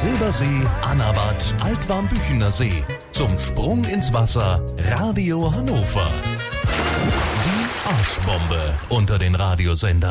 Silbersee, Annabad, Altwarmbüchener See. Zum Sprung ins Wasser Radio Hannover. Die Arschbombe unter den Radiosendern.